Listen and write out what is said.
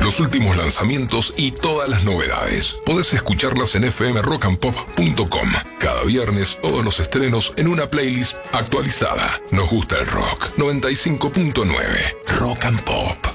los últimos lanzamientos y todas las novedades. Podés escucharlas en fmrockandpop.com. Cada viernes todos los estrenos en una playlist actualizada. Nos gusta el rock. 95.9 Rock and Pop.